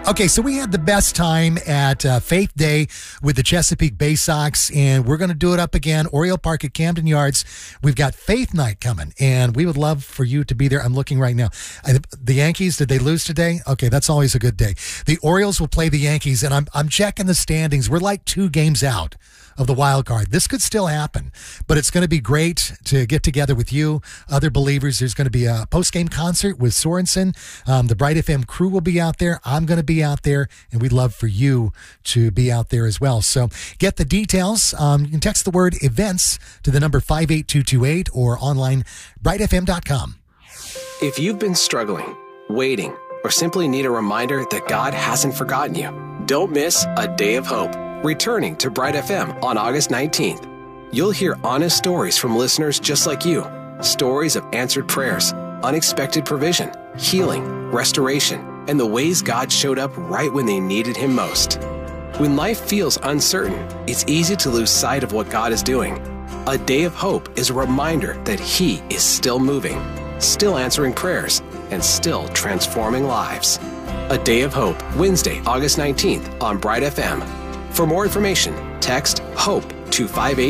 Okay, so we had the best time at Faith Day with the Chesapeake Bay Sox, and we're going to do it up again. Oriole Park at Camden Yards. We've got Faith Night coming, and we would love for you to be there. I'm looking right now. The Yankees, did they lose today? Okay, that's always a good day. The Orioles will play the Yankees, and I'm checking the standings. We're like 2 games out of the wild card. This could still happen, but it's going to be great to get together with you, other believers. There's going to be a post-game concert with Sorensen. The Bright FM crew will be out there. I'm going to be out there, and we'd love for you to be out there as well. So get the details. You can text the word events to the number 58228 or online brightfm.com. If you've been struggling, waiting, or simply need a reminder that God hasn't forgotten you, don't miss A Day of Hope, returning to Bright FM on August 19th. You'll hear honest stories from listeners just like you. Stories of answered prayers, unexpected provision, healing, restoration, and the ways God showed up right when they needed Him most. When life feels uncertain, it's easy to lose sight of what God is doing. A Day of Hope is a reminder that He is still moving, still answering prayers, and still transforming lives. A Day of Hope, Wednesday, August 19th on Bright FM. For more information, text HOPE to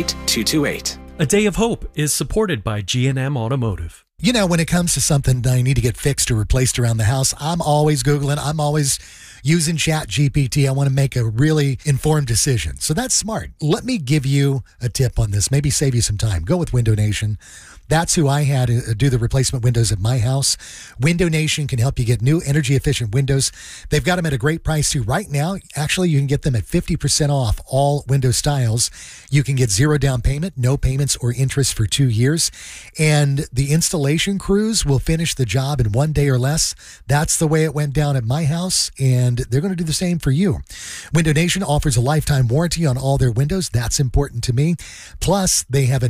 58228. A Day of Hope is supported by G&M Automotive. You know, when it comes to something that I need to get fixed or replaced around the house, I'm always Googling. I'm always using ChatGPT. I want to make a really informed decision. So that's smart. Let me give you a tip on this. Maybe save you some time. Go with Window Nation. That's who I had to do the replacement windows at my house. Window Nation can help you get new energy-efficient windows. They've got them at a great price, too. Right now, actually, you can get them at 50% off all window styles. You can get 0 down payment, no payments or interest for 2 years. And the installation crews will finish the job in 1 day or less. That's the way it went down at my house, and they're going to do the same for you. Window Nation offers a lifetime warranty on all their windows. That's important to me. Plus, they have a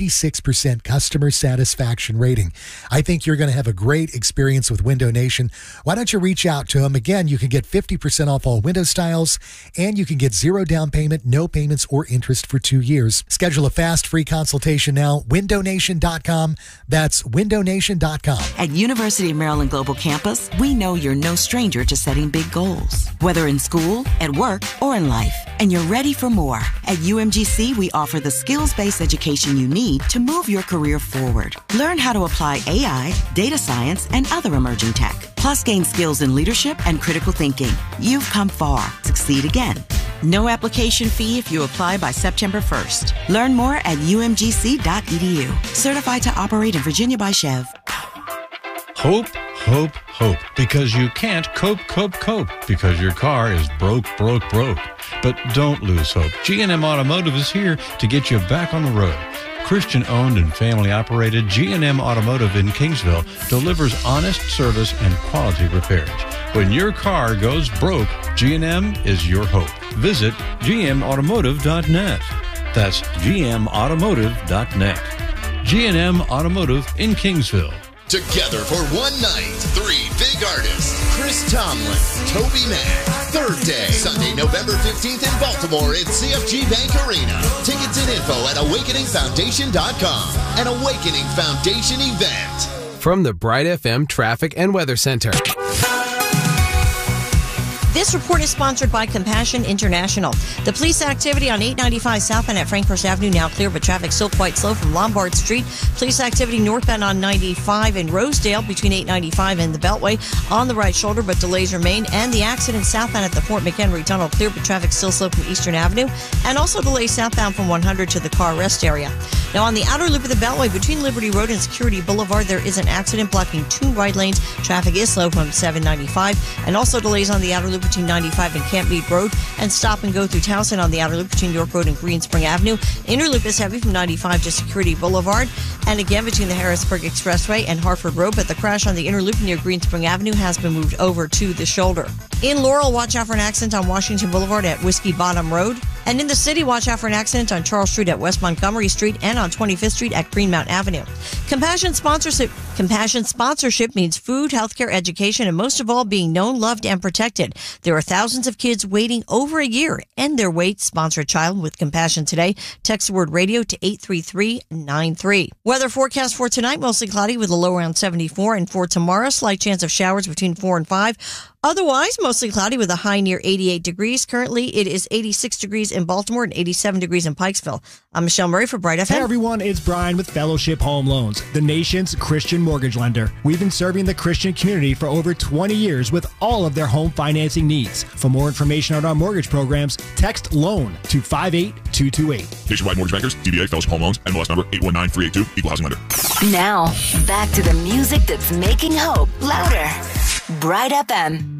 96% customer satisfaction rating. I think you're going to have a great experience with Window Nation. Why don't you reach out to them? Again, you can get 50% off all window styles, and you can get 0 down payment, no payments or interest for 2 years. Schedule a fast free consultation now. WindowNation.com. That's WindowNation.com. At University of Maryland Global Campus, we know you're no stranger to setting big goals, whether in school, at work, or in life, and you're ready for more. At UMGC, we offer the skills-based education you need to move your career forward. Learn how to apply AI, data science, and other emerging tech. Plus, gain skills in leadership and critical thinking. You've come far. Succeed again. No application fee if you apply by September 1st. Learn more at umgc.edu. Certified to operate in Virginia by Chev. Hope, hope, hope. Because you can't cope because your car is broke. But don't lose hope. G&M Automotive is here to get you back on the road. Christian-owned and family-operated G&M Automotive in Kingsville delivers honest service and quality repairs. When your car goes broke, G&M is your hope. Visit gmautomotive.net. That's gmautomotive.net. G&M Automotive in Kingsville. Together for one night, 3 big artists: Chris Tomlin, Toby Mac. Third day, Sunday, November 15th in Baltimore at CFG Bank Arena. Tickets and info at awakeningfoundation.com. An Awakening Foundation event. From the Bright FM Traffic and Weather Center. This report is sponsored by Compassion International. The police activity on 895 southbound at Frankhurst Avenue now clear, but traffic still quite slow from Lombard Street. Police activity northbound on 95 in Rosedale between 895 and the Beltway on the right shoulder, but delays remain. And the accident southbound at the Fort McHenry Tunnel clear, but traffic still slow from Eastern Avenue. And also delays southbound from 100 to the car rest area. Now on the outer loop of the Beltway between Liberty Road and Security Boulevard, there is an accident blocking 2 right lanes. Traffic is slow from 795. And also delays on the outer loop between 95 and Camp Meade Road, and stop and go through Towson on the outer loop between York Road and Green Spring Avenue. Inner loop is heavy from 95 to Security Boulevard, and again between the Harrisburg Expressway and Hartford Road, but the crash on the inner loop near Green Spring Avenue has been moved over to the shoulder. In Laurel, watch out for an accident on Washington Boulevard at Whiskey Bottom Road. And in the city, watch out for an accident on Charles Street at West Montgomery Street and on 25th Street at Greenmount Avenue. Compassion sponsors Compassion sponsorship means food, healthcare, education, and most of all, being known, loved, and protected. There are thousands of kids waiting over a year. End their wait. Sponsor a child with Compassion today. Text the word radio to 83393. Weather forecast for tonight, mostly cloudy with a low around 74. And for tomorrow, slight chance of showers between 4 and 5. Otherwise, mostly cloudy with a high near 88 degrees. Currently, it is 86 degrees in Baltimore and 87 degrees in Pikesville. I'm Michelle Murray for Bright FM. Hey everyone, it's Brian with Fellowship Home Loans, the nation's Christian mortgage lender. We've been serving the Christian community for over 20 years with all of their home financing needs. For more information on our mortgage programs, text LOAN to 58228. Nationwide Mortgage Bankers, DBA Fellowship Home Loans, NMLS number 819382, Equal Housing Lender. Now, back to the music that's making hope louder. Bright FM.